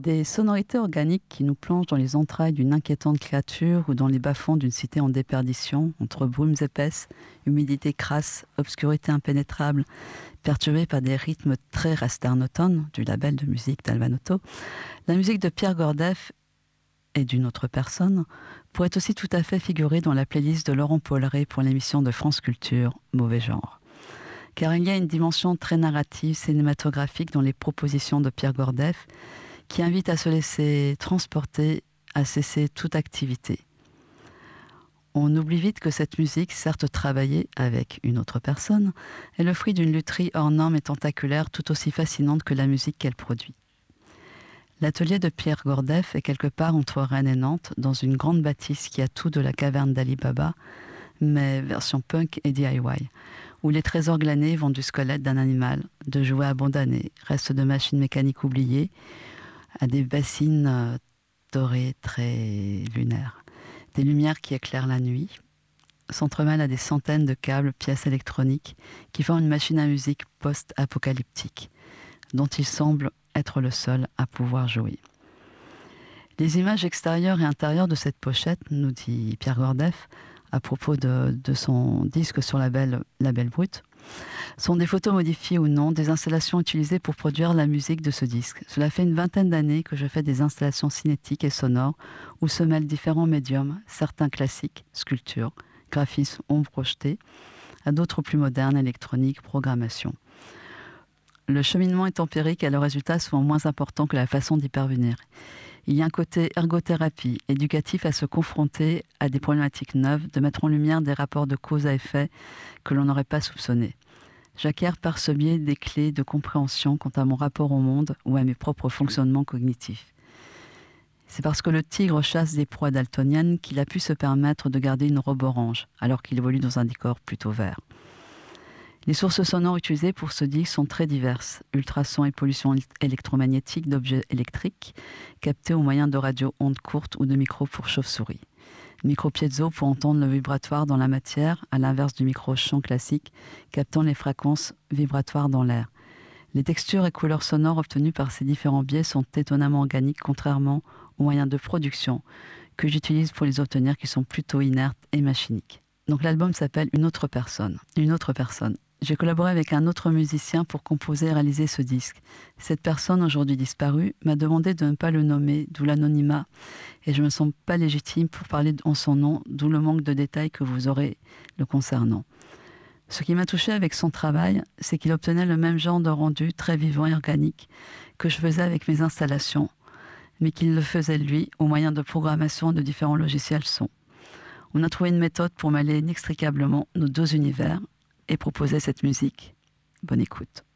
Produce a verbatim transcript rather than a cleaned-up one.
Des sonorités organiques qui nous plongent dans les entrailles d'une inquiétante créature ou dans les bas-fonds d'une cité en déperdition, entre brumes épaisses, humidité crasse, obscurité impénétrable, perturbée par des rythmes très rasternotones du label de musique d'Alvanotto. La musique de Pierre Gordef et d'une autre personne pourrait aussi tout à fait figurer dans la playlist de Laurent Polleret pour l'émission de France Culture Mauvais Genre. Car il y a une dimension très narrative, cinématographique dans les propositions de Pierre Gordef qui invite à se laisser transporter, à cesser toute activité. On oublie vite que cette musique, certes travaillée avec une autre personne, est le fruit d'une lutherie hors norme et tentaculaire tout aussi fascinante que la musique qu'elle produit. L'atelier de Pierre Gordef est quelque part entre Rennes et Nantes, dans une grande bâtisse qui a tout de la caverne d'Ali Baba, mais version punk et D I Y, où les trésors glanés vont du squelette d'un animal, de jouets abandonnés, restes de machines mécaniques oubliées, à des bassines euh, dorées très lunaires. Des lumières qui éclairent la nuit, s'entremêlent à des centaines de câbles, pièces électroniques qui forment une machine à musique post-apocalyptique, dont il semble être le seul à pouvoir jouer. Les images extérieures et intérieures de cette pochette, nous dit Pierre Gordef, à propos de, de son disque sur label, label Brut, sont des photos modifiées ou non, des installations utilisées pour produire la musique de ce disque. Cela fait une vingtaine d'années que je fais des installations cinétiques et sonores où se mêlent différents médiums, certains classiques, sculpture, graphisme, ombre projetée, à d'autres plus modernes, électronique, programmation. Le cheminement est empirique et le résultat souvent moins important que la façon d'y parvenir. Il y a un côté ergothérapie, éducatif à se confronter à des problématiques neuves, de mettre en lumière des rapports de cause à effet que l'on n'aurait pas soupçonnés. J'acquiers par ce biais des clés de compréhension quant à mon rapport au monde ou à mes propres fonctionnements cognitifs. C'est parce que le tigre chasse des proies daltoniennes qu'il a pu se permettre de garder une robe orange, alors qu'il évolue dans un décor plutôt vert. Les sources sonores utilisées pour ce disque sont très diverses. Ultrasons et pollution électromagnétique d'objets électriques, captés au moyen de radios ondes courtes ou de micros pour chauve-souris. Micro piezo pour entendre le vibratoire dans la matière, à l'inverse du micro-champ classique, captant les fréquences vibratoires dans l'air. Les textures et couleurs sonores obtenues par ces différents biais sont étonnamment organiques, contrairement aux moyens de production que j'utilise pour les obtenir, qui sont plutôt inertes et machiniques. Donc l'album s'appelle Une autre personne. Une autre personne. J'ai collaboré avec un autre musicien pour composer et réaliser ce disque. Cette personne, aujourd'hui disparue, m'a demandé de ne pas le nommer, d'où l'anonymat, et je ne me sens pas légitime pour parler en son nom, d'où le manque de détails que vous aurez le concernant. Ce qui m'a touché avec son travail, c'est qu'il obtenait le même genre de rendu très vivant et organique que je faisais avec mes installations, mais qu'il le faisait lui au moyen de programmation de différents logiciels son. On a trouvé une méthode pour mêler inextricablement nos deux univers et proposer cette musique. Bonne écoute.